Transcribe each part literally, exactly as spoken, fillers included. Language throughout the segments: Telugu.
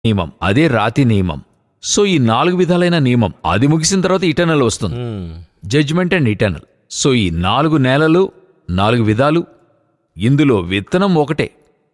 నియమం, అదే రాతి నియమం. సో ఈ నాలుగు విధాలైన నియమం అది ముగిసిన తర్వాత ఇటర్నల్ వస్తుంది, జడ్జ్మెంట్ అండ్ ఇటర్నల్. సో ఈ నాలుగు నేలలు, నాలుగు విధాలు, ఇందులో విత్తనం ఒకటే,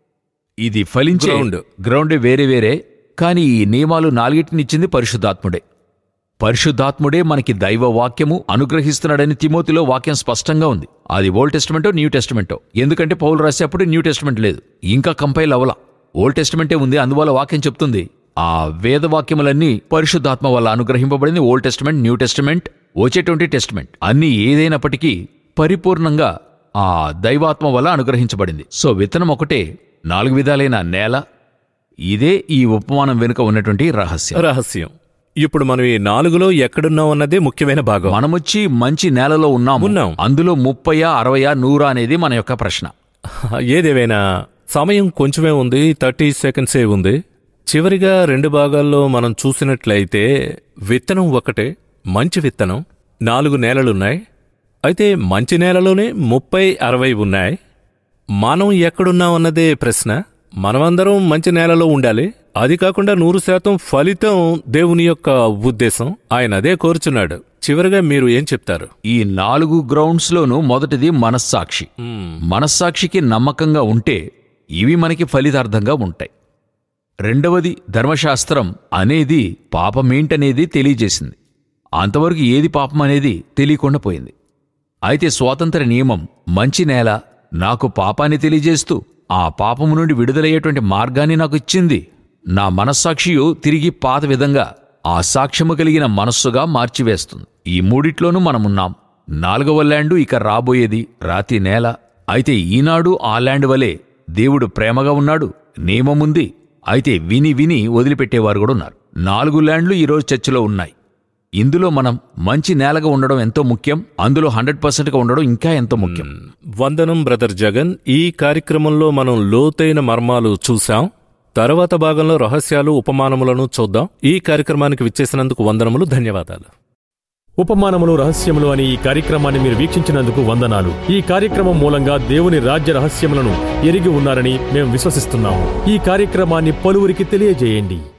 ఇది ఫలించే గ్రౌండ్ వేరే వేరే. కాని ఈ నియమాలు నాలుగిటినిచ్చింది పరిశుద్ధాత్ముడే. పరిశుద్ధాత్ముడే మనకి దైవ వాక్యము అనుగ్రహిస్తున్నాడని తిమోతిలో వాక్యం స్పష్టంగా ఉంది. అది ఓల్డ్ టెస్టమెంటో న్యూ టెస్టమెంటో, ఎందుకంటే పౌలు రాసేప్పుడు న్యూ టెస్టమెంట్ లేదు, ఇంకా కంపైల్ అవలా, ఓల్డ్ టెస్టమెంటే ఉంది. అందువల్ల వాక్యం చెప్తుంది ఆ వేదవాక్యములన్నీ పరిశుద్ధాత్మ వల్ల అనుగ్రహింపబడింది. ఓల్డ్ టెస్టమెంట్, న్యూ టెస్టమెంట్, వచ్చేటువంటి టెస్టమెంట్ అన్నీ ఏదైనప్పటికీ పరిపూర్ణంగా ఆ దైవాత్మ వల్ల అనుగ్రహించబడింది. సో విత్తనం ఒకటే, నాలుగు విధాలైన నేల. ఇదే ఈ ఉపమానం వెనుక ఉన్నటువంటి రహస్యం రహస్యం ఇప్పుడు మనం ఈ నాలుగులో ఎక్కడున్నాం అన్నదే ముఖ్యమైన భాగం. మనమొచ్చి మంచి నేలలో ఉన్నాం ఉన్నాం అందులో ముప్పయా అరవయా నూరా అనేది మన యొక్క ప్రశ్న. ఏదేవైనా సమయం కొంచెమే ఉంది, థర్టీ సెకండ్సే ఉంది. చివరిగా రెండు భాగాల్లో మనం చూసినట్లయితే విత్తనం ఒకటే, మంచి విత్తనం. నాలుగు నేలలున్నాయి. అయితే మంచి నేలలోనే ముప్పై అరవై ఉన్నాయి. మనం ఎక్కడున్నామన్నదే ప్రశ్న. మనమందరం మంచి నేలలో ఉండాలి. అది కాకుండా నూరు శాతం ఫలితం దేవుని యొక్క ఉద్దేశం. ఆయన అదే కోరుచున్నాడు. చివరిగా మీరు ఏం చెప్తారు? ఈ నాలుగు గ్రౌండ్స్ లోనూ మొదటిది మనస్సాక్షి. మనస్సాక్షికి నమ్మకంగా ఉంటే ఇవి మనకి ఫలితార్థంగా ఉంటాయి. రెండవది ధర్మశాస్త్రం అనేది పాపమేంటనేది తెలియజేసింది. అంతవరకు ఏది పాపం అనేది తెలియకుండా పోయింది. అయితే స్వాతంత్ర నియమం మంచి నేల నాకు పాపాన్ని తెలియజేస్తూ ఆ పాపము నుండి విడుదలయ్యేటువంటి మార్గాన్ని నాకు ఇచ్చింది. నా మనస్సాక్షియు తిరిగి పాత విధంగా ఆ సాక్ష్యము కలిగిన మనస్సుగా మార్చివేస్తుంది. ఈ మూడిట్లోనూ మనమున్నాం. నాలుగవ ల్యాండు ఇక రాబోయేది రాతి నేల. అయితే ఈనాడు ఆ ల్యాండ్ వలె దేవుడు ప్రేమగా ఉన్నాడు, నియమముంది. అయితే విని విని వదిలిపెట్టేవారు కూడా ఉన్నారు. నాలుగు ల్యాండ్లు ఈరోజు చర్చిలో ఉన్నాయి. ఇందులో మనం మంచి నేలగా ఉండడం ఎంతో ముఖ్యం. అందులో హండ్రెడ్ పర్సెంట్గా ఉండడం ఇంకా ఎంతో ముఖ్యం. వందనం బ్రదర్ జగన్. ఈ కార్యక్రమంలో మనం లోతైన మర్మాలు చూశాం. తర్వాత భాగంలో రహస్యాలు, ఉపమానములను చూద్దాం. ఈ కార్యక్రమానికి విచ్చేసినందుకు వందనములు, ధన్యవాదాలు. ఉపమానములు, రహస్యములు అని ఈ కార్యక్రమాన్ని మీరు వీక్షించినందుకు వందనాలు. ఈ కార్యక్రమం మూలంగా దేవుని రాజ్య రహస్యములను ఎరిగి ఉన్నారని మేము విశ్వసిస్తున్నాము. ఈ కార్యక్రమాన్ని పలువురికి తెలియజేయండి.